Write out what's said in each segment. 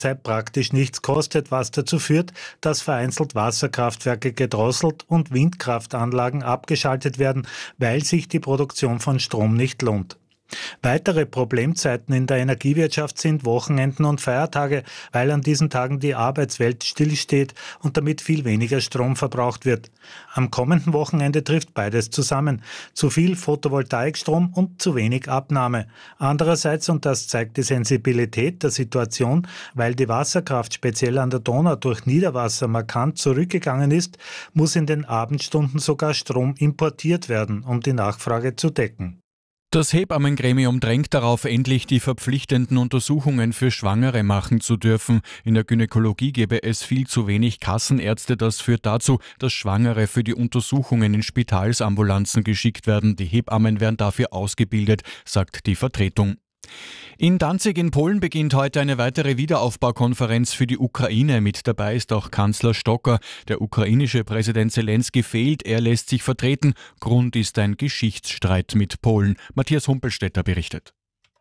Zeit praktisch nichts kostet, was dazu führt, dass vereinzelt Wasserkraftwerke gedrosselt und Windkraftanlagen abgeschaltet werden, weil sich die Produktion von Strom nicht lohnt. Weitere Problemzeiten in der Energiewirtschaft sind Wochenenden und Feiertage, weil an diesen Tagen die Arbeitswelt stillsteht und damit viel weniger Strom verbraucht wird. Am kommenden Wochenende trifft beides zusammen. Zu viel Photovoltaikstrom und zu wenig Abnahme. Andererseits, und das zeigt die Sensibilität der Situation, weil die Wasserkraft speziell an der Donau durch Niederwasser markant zurückgegangen ist, muss in den Abendstunden sogar Strom importiert werden, um die Nachfrage zu decken. Das Hebammengremium drängt darauf, endlich die verpflichtenden Untersuchungen für Schwangere machen zu dürfen. In der Gynäkologie gäbe es viel zu wenig Kassenärzte. Das führt dazu, dass Schwangere für die Untersuchungen in Spitalsambulanzen geschickt werden. Die Hebammen werden dafür ausgebildet, sagt die Vertretung. In Danzig in Polen beginnt heute eine weitere Wiederaufbaukonferenz für die Ukraine. Mit dabei ist auch Kanzler Stocker. Der ukrainische Präsident Zelensky fehlt, er lässt sich vertreten. Grund ist ein Geschichtsstreit mit Polen. Matthias Humpelstädter berichtet.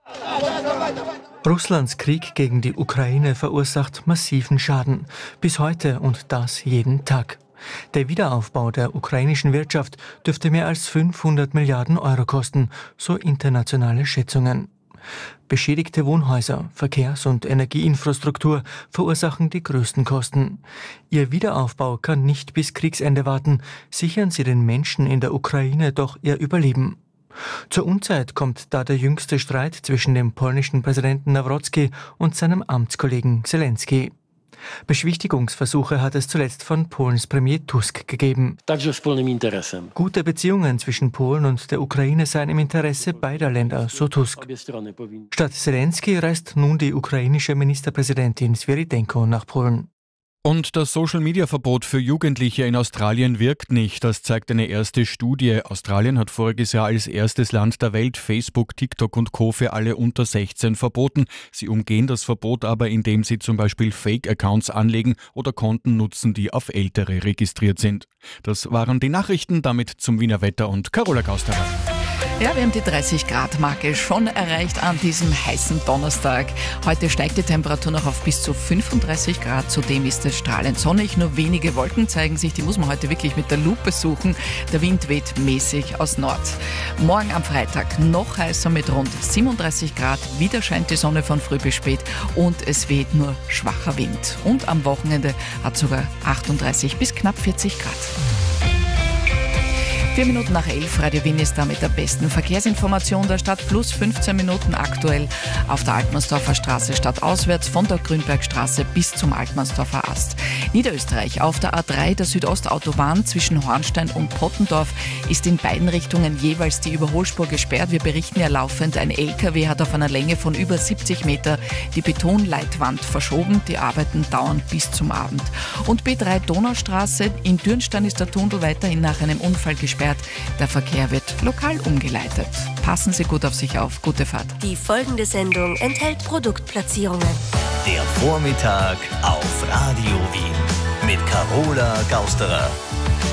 Russlands Krieg gegen die Ukraine verursacht massiven Schaden. Bis heute und das jeden Tag. Der Wiederaufbau der ukrainischen Wirtschaft dürfte mehr als 500 Milliarden Euro kosten, so internationale Schätzungen. Beschädigte Wohnhäuser, Verkehrs- und Energieinfrastruktur verursachen die größten Kosten. Ihr Wiederaufbau kann nicht bis Kriegsende warten. Sichern Sie den Menschen in der Ukraine doch ihr Überleben. Zur Unzeit kommt da der jüngste Streit zwischen dem polnischen Präsidenten Nawrocki und seinem Amtskollegen Zelensky. Beschwichtigungsversuche hat es zuletzt von Polens Premier Tusk gegeben. Gute Beziehungen zwischen Polen und der Ukraine seien im Interesse beider Länder, so Tusk. Statt Zelensky reist nun die ukrainische Ministerpräsidentin Svyrydenko nach Polen. Und das Social-Media-Verbot für Jugendliche in Australien wirkt nicht. Das zeigt eine erste Studie. Australien hat voriges Jahr als erstes Land der Welt Facebook, TikTok und Co. für alle unter 16 verboten. Sie umgehen das Verbot aber, indem sie zum Beispiel Fake-Accounts anlegen oder Konten nutzen, die auf Ältere registriert sind. Das waren die Nachrichten, damit zum Wiener Wetter und Carola Gausterer. Ja, wir haben die 30-Grad-Marke schon erreicht an diesem heißen Donnerstag. Heute steigt die Temperatur noch auf bis zu 35 Grad. Zudem ist es strahlend sonnig. Nur wenige Wolken zeigen sich. Die muss man heute wirklich mit der Lupe suchen. Der Wind weht mäßig aus Nord. Morgen am Freitag noch heißer mit rund 37 Grad. Wieder scheint die Sonne von früh bis spät und es weht nur schwacher Wind. Und am Wochenende hat sogar 38 bis knapp 40 Grad. 4 Minuten nach 11, Radio Wien ist da mit der besten Verkehrsinformation der Stadt, plus 15 Minuten aktuell auf der Altmannsdorfer Straße stadtauswärts von der Grünbergstraße bis zum Altmannsdorfer Ast. Niederösterreich auf der A3 der Südostautobahn zwischen Hornstein und Pottendorf ist in beiden Richtungen jeweils die Überholspur gesperrt. Wir berichten ja laufend, ein LKW hat auf einer Länge von über 70 Meter die Betonleitwand verschoben. Die Arbeiten dauern bis zum Abend. Und B3 Donaustraße in Dürnstein ist der Tunnel weiterhin nach einem Unfall gesperrt. Der Verkehr wird lokal umgeleitet. Passen Sie gut auf sich auf. Gute Fahrt. Die folgende Sendung enthält Produktplatzierungen. Der Vormittag auf Radio Wien mit Carola Gausterer.